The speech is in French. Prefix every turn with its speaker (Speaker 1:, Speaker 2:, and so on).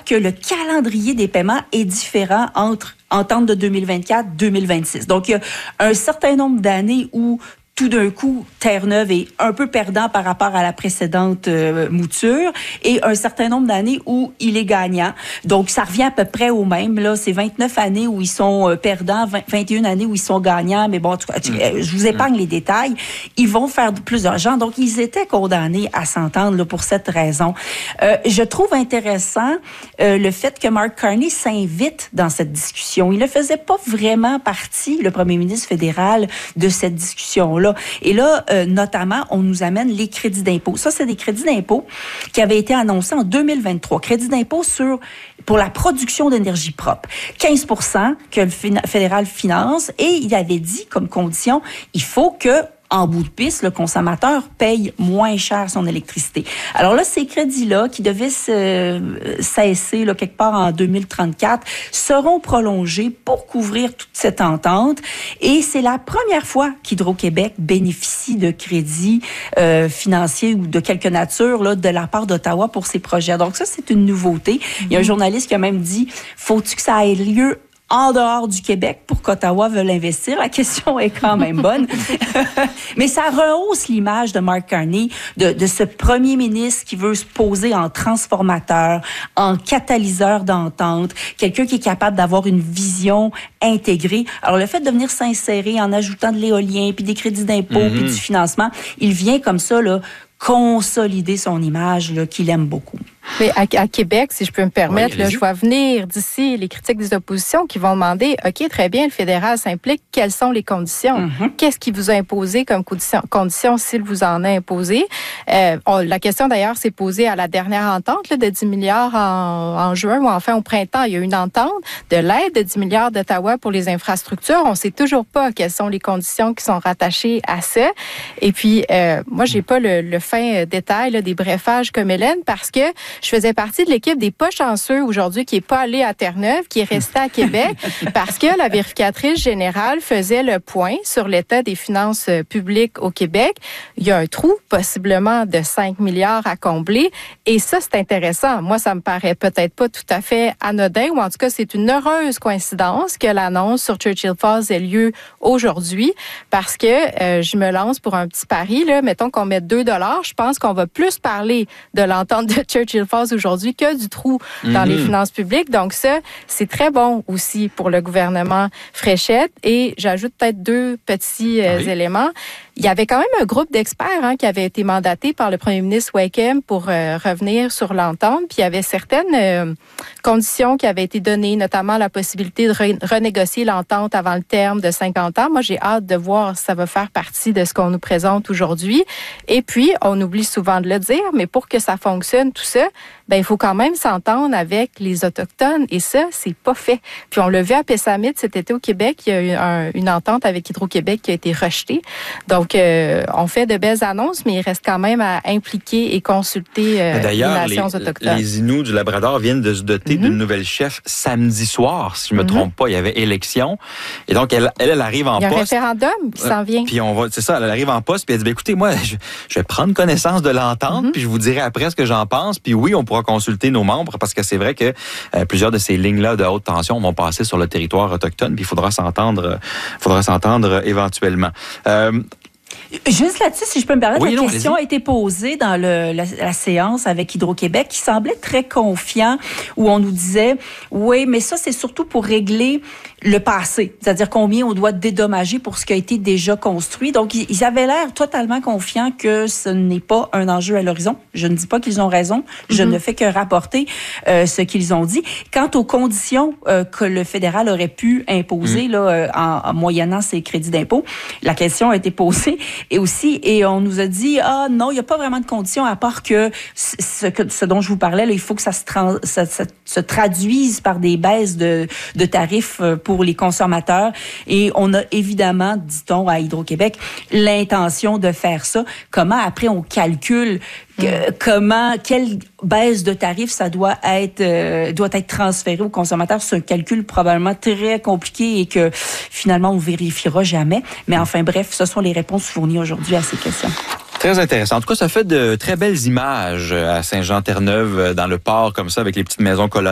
Speaker 1: que le calendrier des paiements est différent entre entente de 2024-2026. Donc, il y a un certain nombre d'années où tout d'un coup, Terre-Neuve est un peu perdant par rapport à la précédente mouture et un certain nombre d'années où il est gagnant. Donc, ça revient à peu près au même. Là, c'est 29 années où ils sont perdants, 21 années où ils sont gagnants. Mais bon, en tout cas, je vous épargne les détails. Ils vont faire plus d'argent. Donc, ils étaient condamnés à s'entendre là, pour cette raison. Je trouve intéressant le fait que Mark Carney s'invite dans cette discussion. Il ne faisait pas vraiment partie, le premier ministre fédéral, de cette discussion-là. Et là, notamment, on nous amène les crédits d'impôt. Ça, c'est des crédits d'impôt qui avaient été annoncés en 2023. Crédits d'impôt pour la production d'énergie propre. 15 % que le fédéral finance. Et il avait dit comme condition, il faut que en bout de piste, le consommateur paye moins cher son électricité. Alors là, ces crédits-là, qui devaient cesser là, quelque part en 2034, seront prolongés pour couvrir toute cette entente. Et c'est la première fois qu'Hydro-Québec bénéficie de crédits financiers ou de quelque nature là, de la part d'Ottawa pour ses projets. Donc ça, c'est une nouveauté. Il y a un journaliste qui a même dit, faut-tu que ça ait lieu en dehors du Québec pour qu'Ottawa veuille investir? La question est quand même bonne. Mais ça rehausse l'image de Mark Carney, de ce premier ministre qui veut se poser en transformateur, en catalyseur d'entente, quelqu'un qui est capable d'avoir une vision intégrée. Alors, le fait de venir s'insérer en ajoutant de l'éolien, puis des crédits d'impôt, puis du financement, il vient comme ça, là, consolider son image, là, qu'il aime beaucoup.
Speaker 2: Mais à Québec, si je peux me permettre, oui, là, je vois venir d'ici les critiques des oppositions qui vont demander, OK, très bien, le fédéral s'implique, quelles sont les conditions? Qu'est-ce qu'il vous a imposé comme condition s'il vous en a imposé? La question, d'ailleurs, s'est posée à la dernière entente là, de 10 milliards en juin ou enfin au printemps. Il y a eu une entente de l'aide de 10 milliards d'Ottawa pour les infrastructures. On ne sait toujours pas quelles sont les conditions qui sont rattachées à ça. Et puis, moi, j'ai pas le fin détail là, des briefages comme Hélène parce que je faisais partie de l'équipe des pas chanceux aujourd'hui qui est pas allée à Terre-Neuve, qui est restée à Québec parce que la vérificatrice générale faisait le point sur l'état des finances publiques au Québec. Il y a un trou possiblement de 5 milliards à combler et ça, c'est intéressant. Moi, ça me paraît peut-être pas tout à fait anodin ou en tout cas, c'est une heureuse coïncidence que l'annonce sur Churchill Falls ait lieu aujourd'hui parce que je me lance pour un petit pari. Là, mettons qu'on met 2 $. Je pense qu'on va plus parler de l'entente de Churchill Falls aujourd'hui que du trou dans les finances publiques. Donc ça, c'est très bon aussi pour le gouvernement Fréchette. Et j'ajoute peut-être 2 petits éléments. Il y avait quand même un groupe d'experts qui avait été mandaté par le premier ministre Wakeham pour revenir sur l'entente. Puis il y avait certaines conditions qui avaient été données, notamment la possibilité de renégocier l'entente avant le terme de 50 ans. Moi, j'ai hâte de voir si ça va faire partie de ce qu'on nous présente aujourd'hui. Et puis, on oublie souvent de le dire, mais pour que ça fonctionne, tout ça, il faut quand même s'entendre avec les Autochtones. Et ça, c'est pas fait. Puis on l'a vu à Pessamit cet été au Québec. Il y a eu une entente avec Hydro-Québec qui a été rejetée. Donc, on fait de belles annonces, mais il reste quand même à impliquer et consulter les nations autochtones.
Speaker 3: Les Inuits du Labrador viennent de se doter d'une nouvelle chef samedi soir, si je me trompe pas. Il y avait élection. Et donc, elle arrive en poste.
Speaker 2: Il y a un référendum qui s'en vient.
Speaker 3: Puis c'est ça, elle arrive en poste, puis elle dit, écoutez, moi, je vais prendre connaissance de l'entente, puis je vous dirai après ce que j'en pense. Puis oui, on pourra consulter nos membres, parce que c'est vrai que plusieurs de ces lignes-là de haute tension vont passer sur le territoire autochtone, puis il faudra s'entendre éventuellement.
Speaker 1: Juste là-dessus, si je peux me permettre, la question a été posée dans la séance avec Hydro-Québec qui semblait très confiant, où on nous disait, oui, mais ça, c'est surtout pour régler le passé, c'est-à-dire combien on doit dédommager pour ce qui a été déjà construit. Donc, ils avaient l'air totalement confiants que ce n'est pas un enjeu à l'horizon. Je ne dis pas qu'ils ont raison, je ne fais que rapporter ce qu'ils ont dit. Quant aux conditions que le fédéral aurait pu imposer là, en moyennant ses crédits d'impôt, la question a été posée et on nous a dit, non, il n'y a pas vraiment de conditions à part que ce dont je vous parlais, là, il faut que ça se traduise par des baisses de tarifs pour les consommateurs. Et on a évidemment, dit-on à Hydro-Québec, l'intention de faire ça. Comment après on calcule quelle baisse de tarifs ça doit être transféré aux consommateurs? C'est un calcul probablement très compliqué et que finalement on vérifiera jamais. Mais enfin bref, ce sont les réponses fournies aujourd'hui à ces questions.
Speaker 3: Très intéressant. En tout cas, ça fait de très belles images à Saint-Jean-Terre-Neuve, dans le port, comme ça, avec les petites maisons colorées.